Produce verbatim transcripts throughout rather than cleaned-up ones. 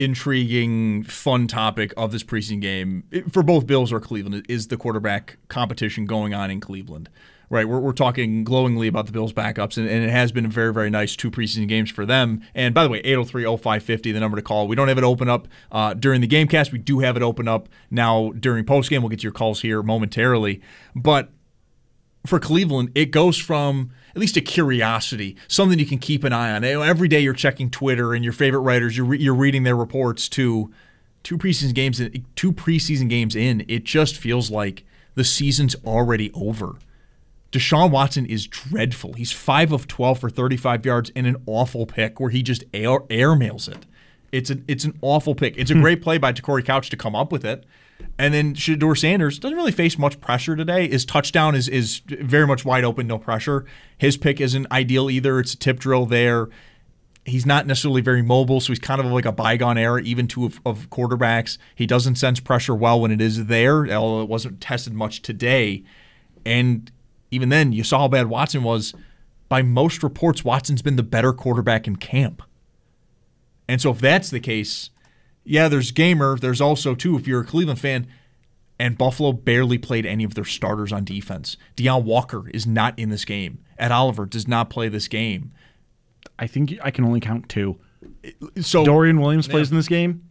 intriguing, fun topic of this preseason game for both Bills or Cleveland is the quarterback competition going on in Cleveland. Right, we're we're talking glowingly about the Bills' backups, and, and it has been a very, very nice two preseason games for them. And by the way, eight oh three oh five fifty, the number to call. We don't have it open up uh, during the Gamecast. We do have it open up now during postgame. We'll get to your calls here momentarily. But for Cleveland, it goes from at least a curiosity, something you can keep an eye on. Every day you're checking Twitter and your favorite writers, you're, re- you're reading their reports, to two preseason games, two preseason games in, it just feels like the season's already over. Deshaun Watson is dreadful. He's five of twelve for thirty-five yards and an awful pick where he just air, airmails it. It's an, it's an awful pick. It's a great play by Corey Couch to come up with it. And then Shedeur Sanders doesn't really face much pressure today. His touchdown is is very much wide open, no pressure. His pick isn't ideal either. It's a tip drill there. He's not necessarily very mobile, so he's kind of like a bygone era, even to of, of quarterbacks. He doesn't sense pressure well when it is there, although it wasn't tested much today. And even then, you saw how bad Watson was. By most reports, Watson's been the better quarterback in camp. And so if that's the case, yeah, there's Gamer. There's also, too, if you're a Cleveland fan, and Buffalo barely played any of their starters on defense. Deion Walker is not in this game. Ed Oliver does not play this game. I think I can only count two. So Dorian Williams yeah. plays in this game,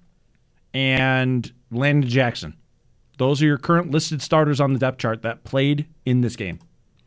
and Landon Jackson. Those are your current listed starters on the depth chart that played in this game.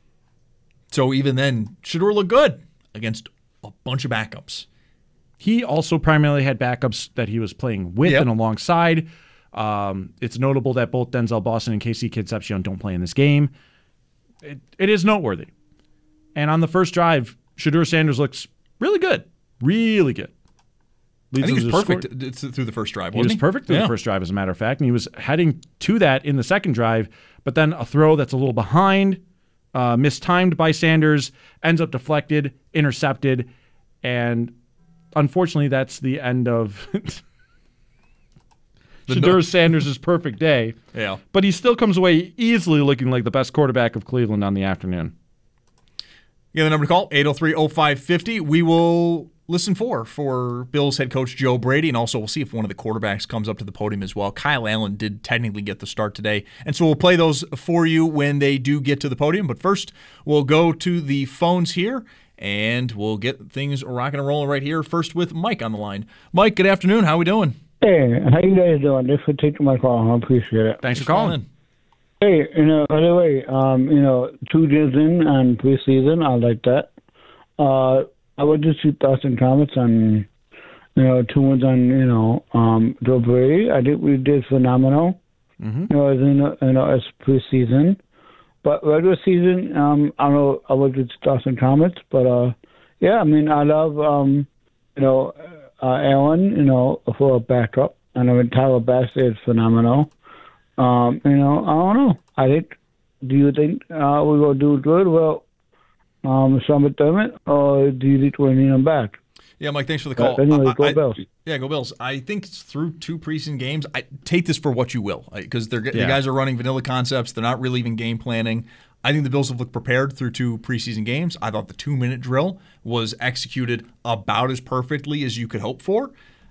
So even then, Shedeur looked good against a bunch of backups. He also primarily had backups that he was playing with yep. and alongside. Um, it's notable that both Denzel Boston and K C Concepcion don't play in this game. It, it is noteworthy. And on the first drive, Shedeur Sanders looks really good. Really good. Leads I think he was perfect score. through the first drive, wasn't he? was he? perfect through yeah. the first drive, as a matter of fact. And he was heading to that in the second drive, but then a throw that's a little behind, Uh, mistimed by Sanders, ends up deflected, intercepted, and unfortunately that's the end of Shedeur Sanders' perfect day. Yeah. But he still comes away easily looking like the best quarterback of Cleveland on the afternoon. Yeah, the number to call, eight oh three oh five fifty. We will listen for for Bills head coach Joe Brady, and also we'll see if one of the quarterbacks comes up to the podium as well. Kyle Allen did technically get the start today, and so we'll play those for you when they do get to the podium. But first, we'll go to the phones here, and we'll get things rocking and rolling right here. First with Mike on the line. Mike, good afternoon. How are we doing? Hey, how you guys doing? Thanks for taking my call. I appreciate it. Thanks for calling. Hey, you know, by the way, um, you know, two days in and preseason, I like that. Uh, I would just see thoughts and comments on, you know, two ones on, you know, um, Joe Brady. I think we did phenomenal. Mm-hmm. You know, as in, you know, as preseason, but regular season, um, I don't know. I would just thoughts and comments, but uh, yeah, I mean, I love, um, you know, uh, Allen, you know, for a backup, and I mean, Tyler Bassett is phenomenal. Um, you know, I don't know. I think. Do you think uh, we're gonna do good? Well. Um, Sean McDermott, or do you think we need him back? Yeah, Mike, thanks for the call. But anyway, go I, Bills. I, yeah, go Bills. I think through two preseason games, I take this for what you will, because they're yeah. the guys are running vanilla concepts. They're not really even game planning. I think the Bills have looked prepared through two preseason games. I thought the two-minute drill was executed about as perfectly as you could hope for.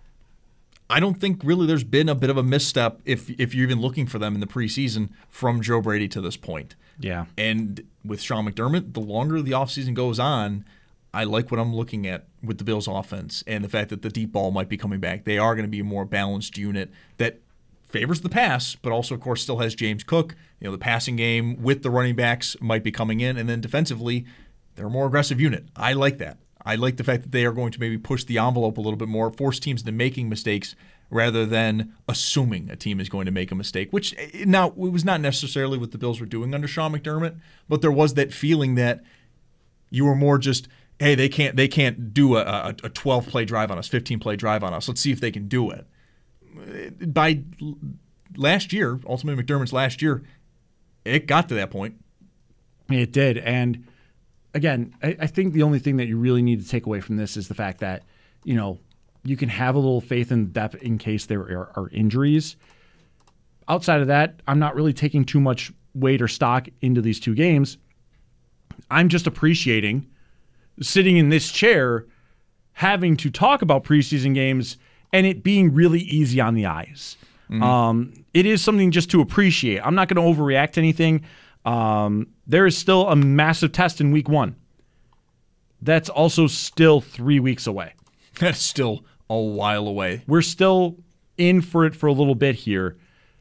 I don't think really there's been a bit of a misstep, if if you're even looking for them in the preseason, from Joe Brady to this point. Yeah. And with Sean McDermott, the longer the offseason goes on, I like what I'm looking at with the Bills' offense and the fact that the deep ball might be coming back. They are going to be a more balanced unit that favors the pass, but also, of course, still has James Cook. You know, the passing game with the running backs might be coming in, and then defensively, they're a more aggressive unit. I like that. I like the fact that they are going to maybe push the envelope a little bit more, force teams into making mistakes rather than assuming a team is going to make a mistake, which now it was not necessarily what the Bills were doing under Sean McDermott, but there was that feeling that you were more just, hey, they can't they can't do a, a twelve-play drive on us, fifteen-play drive on us. Let's see if they can do it. By last year, ultimately McDermott's last year, it got to that point. It did, and again, I, I think the only thing that you really need to take away from this is the fact that, you know, you can have a little faith in depth in case there are, are injuries. Outside of that, I'm not really taking too much weight or stock into these two games. I'm just appreciating sitting in this chair, having to talk about preseason games and it being really easy on the eyes. Mm-hmm. Um, it is something just to appreciate. I'm not going to overreact to anything. Um, there is still a massive test in week one. That's also still three weeks away. That's still a while away. We're still in for it for a little bit here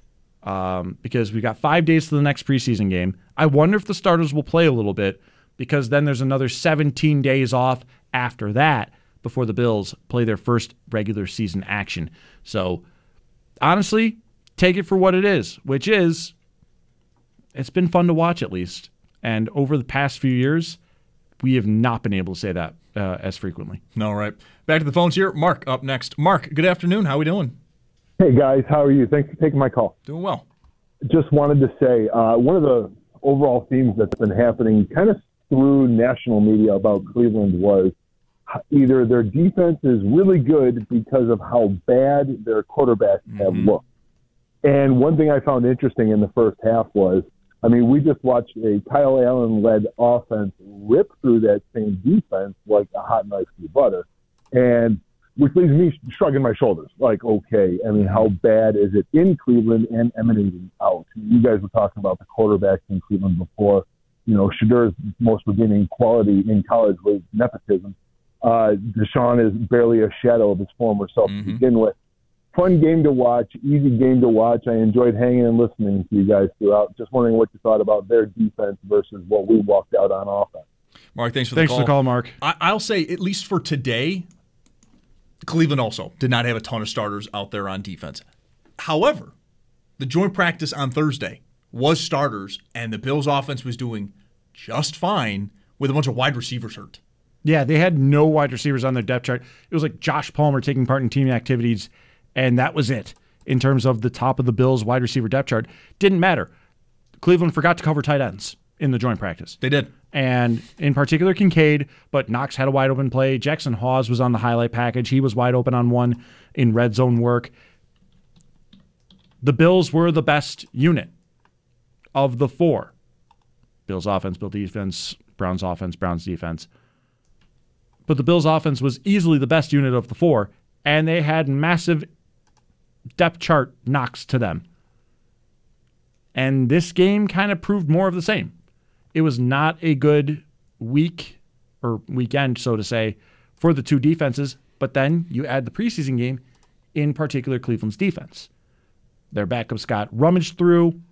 um, because we got five days to the next preseason game. I wonder if the starters will play a little bit because then there's another seventeen days off after that before the Bills play their first regular season action. So, honestly, take it for what it is, which is it's been fun to watch at least. And over the past few years, we have not been able to say that uh, as frequently. No, right. Back to the phones here. Mark up next. Mark, good afternoon. How are we doing? Hey, guys. How are you? Thanks for taking my call. Doing well. Just wanted to say uh, one of the overall themes that's been happening kind of through national media about Cleveland was either their defense is really good because of how bad their quarterbacks mm-hmm. have looked. And one thing I found interesting in the first half was, I mean, we just watched a Kyle Allen-led offense rip through that same defense like a hot knife through butter, and which leaves me shrugging my shoulders. Like, okay, I mean, how bad is it in Cleveland and emanating out? You guys were talking about the quarterbacks in Cleveland before. You know, Shedur's most redeeming quality in college was nepotism. Uh, Deshaun is barely a shadow of his former self mm-hmm. to begin with. Fun game to watch, easy game to watch. I enjoyed hanging and listening to you guys throughout. Just wondering what you thought about their defense versus what we walked out on offense. Mark, thanks for the thanks call. Thanks for the call, Mark. I- I'll say, at least for today, Cleveland also did not have a ton of starters out there on defense. However, the joint practice on Thursday was starters, and the Bills' offense was doing just fine with a bunch of wide receivers hurt. Yeah, they had no wide receivers on their depth chart. It was like Josh Palmer taking part in team activities, and that was it in terms of the top of the Bills' wide receiver depth chart. Didn't matter. Cleveland forgot to cover tight ends in the joint practice. They did. And in particular, Kincaid, but Knox had a wide open play. Jackson Hawes was on the highlight package. He was wide open on one in red zone work. The Bills were the best unit of the four. Bills offense, Bills defense, Browns offense, Browns defense. But the Bills offense was easily the best unit of the four, and they had massive depth chart knocks to them. And this game kind of proved more of the same. It was not a good week or weekend, so to say, for the two defenses, but then you add the preseason game, in particular Cleveland's defense. Their backups got rummaged through,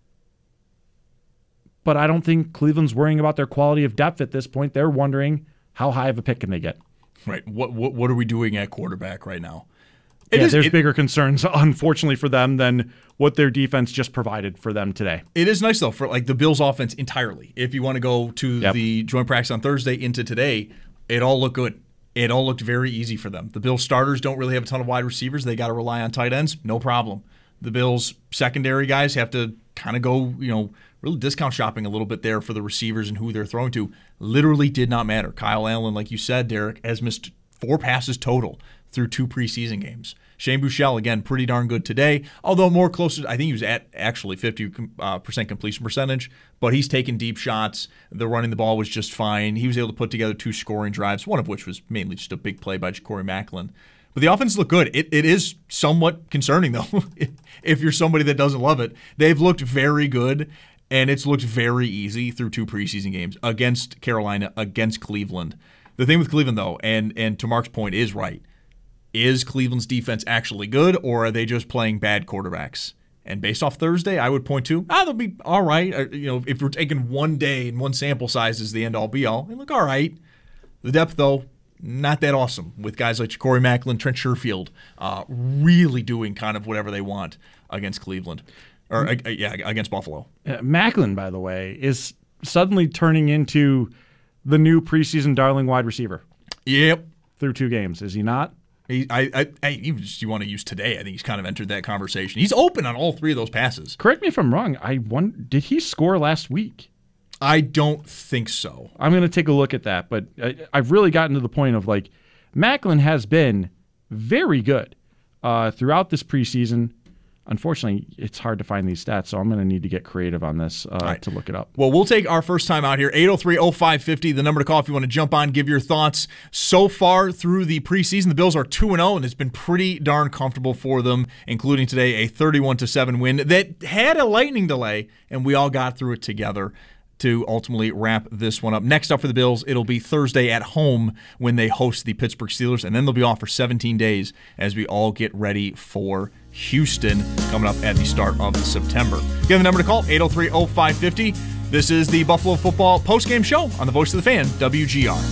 but I don't think Cleveland's worrying about their quality of depth at this point. They're wondering how high of a pick can they get. Right. What what what are we doing at quarterback right now? It yeah, is, there's it, bigger concerns, unfortunately, for them than what their defense just provided for them today. It is nice, though, for like the Bills' offense entirely. If you want to go to yep. the joint practice on Thursday into today, it all looked good. It all looked very easy for them. The Bills' starters don't really have a ton of wide receivers. They got to rely on tight ends. No problem. The Bills' secondary guys have to kind of go, you know, really discount shopping a little bit there for the receivers and who they're throwing to. Literally did not matter. Kyle Allen, like you said, Derek, has missed four passes total through two preseason games. Shane Buechele, again, pretty darn good today, although more closer. I think he was at actually fifty percent uh, completion percentage, but he's taken deep shots. The running the ball was just fine. He was able to put together two scoring drives, one of which was mainly just a big play by Ja'Cory Macklin. But the offense looked good. It, it is somewhat concerning, though, if you're somebody that doesn't love it. They've looked very good, and it's looked very easy through two preseason games against Carolina, against Cleveland. The thing with Cleveland, though, and, and to Mark's point, is right. Is Cleveland's defense actually good, or are they just playing bad quarterbacks? And based off Thursday, I would point to, ah, they'll be all right. You know, if we're taking one day and one sample size as the end-all be-all, they look all right. The depth, though, not that awesome, with guys like Ja'Cory Macklin, Trent Sherfield, uh, really doing kind of whatever they want against Cleveland, or uh, yeah, against Buffalo. Uh, Macklin, by the way, is suddenly turning into the new preseason darling wide receiver. Yep. Through two games, is he not? He, I, I, I, even just you want to use today, I think he's kind of entered that conversation. He's open on all three of those passes. Correct me if I'm wrong. I won, did he score last week? I don't think so. I'm going to take a look at that, but I, I've really gotten to the point of like Macklin has been very good uh, throughout this preseason. unfortunately, it's hard to find these stats, so I'm going to need to get creative on this uh, right. to look it up. Well, we'll take our first time out here, eight oh three oh five fifty, the number to call if you want to jump on, give your thoughts. So far through the preseason, the Bills are two and oh, and it's been pretty darn comfortable for them, including today a thirty-one to seven win that had a lightning delay, and we all got through it together to ultimately wrap this one up. Next up for the Bills, it'll be Thursday at home when they host the Pittsburgh Steelers, and then they'll be off for seventeen days as we all get ready for Houston coming up at the start of September. Again, the number to call, eight oh three oh five fifty. This is the Buffalo Football postgame show on the Voice of the Fan, W G R.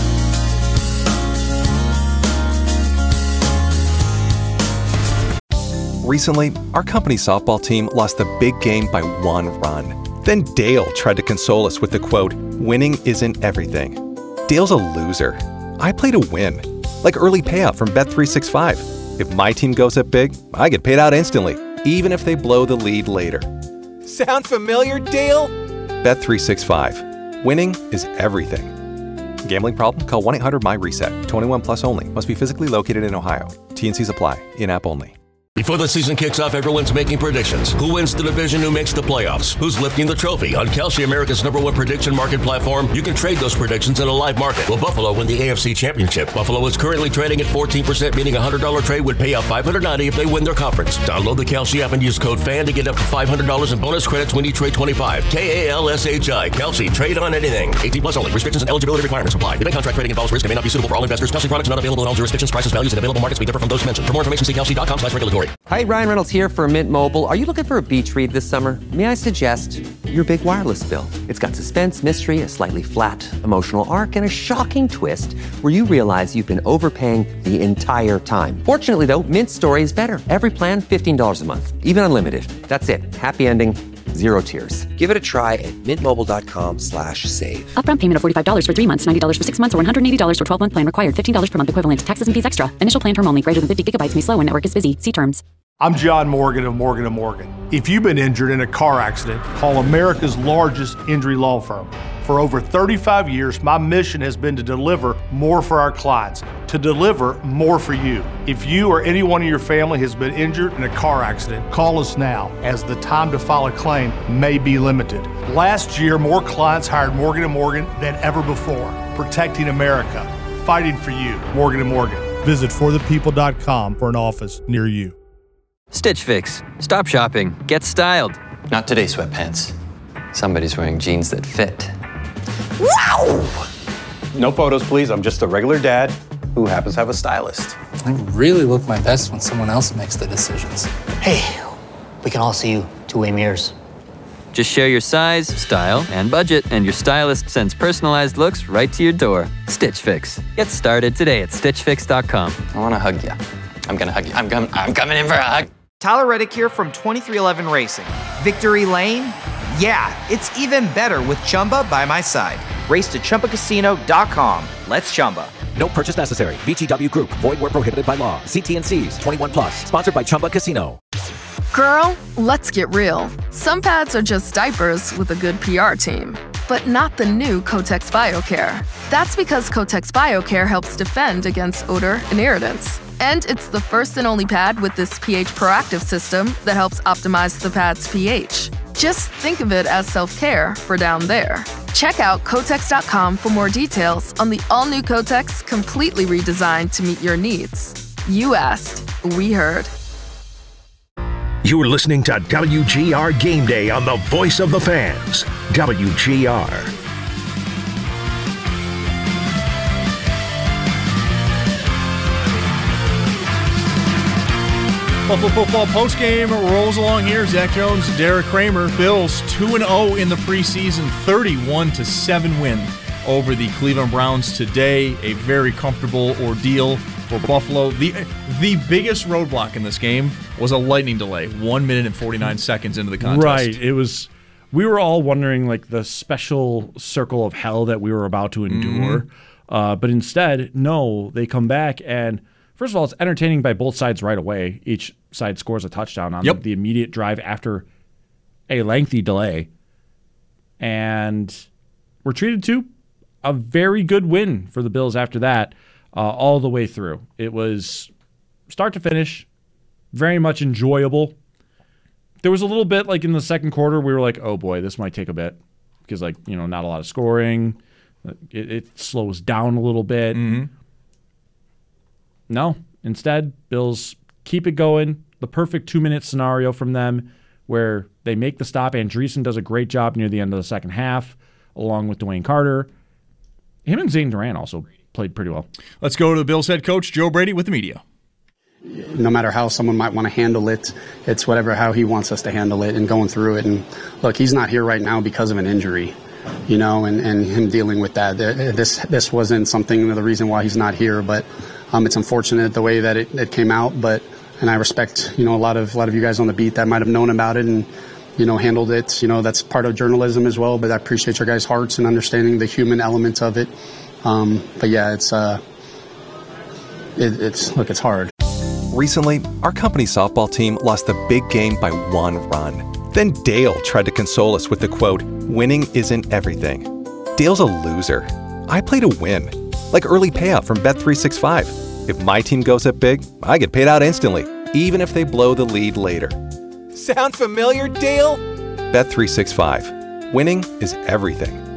Recently, our company's softball team lost the big game by one run. Then Dale tried to console us with the quote, "Winning isn't everything." Dale's a loser. I play to win. Like early payout from Bet three sixty-five. If my team goes up big, I get paid out instantly, even if they blow the lead later. Sound familiar, Dale? Bet three sixty-five. Winning is everything. Gambling problem? Call one eight hundred my reset. twenty-one plus only. Must be physically located in Ohio. T N Cs apply. In-app only. Before the season kicks off, everyone's making predictions. Who wins the division? Who makes the playoffs? Who's lifting the trophy? On Kalshi, America's number one prediction market platform, you can trade those predictions in a live market. Will Buffalo win the A F C Championship? Buffalo is currently trading at fourteen percent, meaning a one hundred dollars trade would pay out five hundred ninety dollars if they win their conference. Download the Kalshi app and use code FAN to get up to five hundred dollars in bonus credits when you trade twenty-five. K A L S H I. Kalshi. Trade on anything. eighteen plus only. Restrictions and eligibility requirements apply. Event contract trading involves risk and may not be suitable for all investors. Kalshi products are not available in all jurisdictions. Prices, values, and available markets may differ from those mentioned. For more information, see kalshi dot com slash regulatory. Hi, Ryan Reynolds here for Mint Mobile. Are you looking for a beach read this summer? May I suggest your big wireless bill? It's got suspense, mystery, a slightly flat emotional arc, and a shocking twist where you realize you've been overpaying the entire time. Fortunately, though, Mint's story is better. Every plan, fifteen dollars a month, even unlimited. That's it. Happy ending. Zero tears. Give it a try at mintmobile.com slash save. Upfront payment of forty-five dollars for three months, ninety dollars for six months, or one hundred eighty dollars for twelve-month plan required. fifteen dollars per month equivalent. Taxes and fees extra. Initial plan term only. Greater than fifty gigabytes may slow when network is busy. See terms. I'm John Morgan of Morgan and Morgan. If you've been injured in a car accident, call America's largest injury law firm. For over thirty-five years, my mission has been to deliver more for our clients, to deliver more for you. If you or anyone in your family has been injured in a car accident, call us now, as the time to file a claim may be limited. Last year, more clients hired Morgan and Morgan than ever before, protecting America, fighting for you. Morgan and Morgan. Visit for the people dot com for an office near you. Stitch Fix. Stop shopping. Get styled. Not today, sweatpants. Somebody's wearing jeans that fit. Wow! No photos, please. I'm just a regular dad who happens to have a stylist. I really look my best when someone else makes the decisions. Hey, we can all see you two-way mirrors. Just share your size, style, and budget, and your stylist sends personalized looks right to your door. Stitch Fix. Get started today at stitch fix dot com. I want to hug you. I'm going to hug you. I'm, com- I'm coming in for a hug. Tyler Reddick here from twenty-three eleven Racing. Victory Lane? Yeah, it's even better with Chumba by my side. Race to Chumba Casino dot com. Let's Chumba. No purchase necessary. V G W Group. Void where prohibited by law. See T N Cs. twenty-one plus. Sponsored by Chumba Casino. Girl, let's get real. Some pads are just diapers with a good P R team. But not the new Kotex BioCare. That's because Kotex BioCare helps defend against odor and irritants. And it's the first and only pad with this pH proactive system that helps optimize the pad's pH. Just think of it as self-care for down there. Check out Kotex dot com for more details on the all-new Kotex, completely redesigned to meet your needs. You asked, we heard. You're listening to W G R Game Day on the Voice of the Fans, W G R. Buffalo football postgame rolls along here. Zach Jones, Derek Kramer. Bills two and oh in the preseason, thirty-one to seven win over the Cleveland Browns today. A very comfortable ordeal for Buffalo. The the biggest roadblock in this game was a lightning delay, one minute and forty-nine seconds into the contest. Right. It was. We were all wondering, like, the special circle of hell that we were about to endure. Mm-hmm. Uh, but instead, no, they come back and. First of all, it's entertaining by both sides right away. Each side scores a touchdown on yep. the immediate drive after a lengthy delay. And we're treated to a very good win for the Bills after that, uh, all the way through. It was start to finish, very much enjoyable. there was a little bit like in the second quarter, we were like, oh boy, this might take a bit because, like, you know, not a lot of scoring. It, it slows down a little bit. Mm-hmm. No, instead, Bills keep it going. The perfect two-minute scenario from them where they make the stop. Andreessen does a great job near the end of the second half, along with Dwayne Carter. Him and Zane Duran also played pretty well. Let's go to the Bills head coach, Joe Brady, with the media. No matter how someone might want to handle it, it's whatever how he wants us to handle it and going through it. And look, he's not here right now because of an injury, you know, and, and him dealing with that. This this wasn't something, the reason why he's not here, but um, it's unfortunate the way that it, it came out. But and I respect, you know, a lot of a lot of you guys on the beat that might have known about it and, you know, handled it. You know, that's part of journalism as well. But I appreciate your guys' hearts and understanding the human element of it. Um, but yeah, it's uh, it, it's look, it's hard. Recently, our company softball team lost the big game by one run. Then Dale tried to console us with the quote, "Winning isn't everything." Dale's a loser. I play to win. Like early payout from Bet three sixty-five. If my team goes up big, I get paid out instantly, even if they blow the lead later. Sound familiar, Dale? Bet three sixty-five. Winning is everything.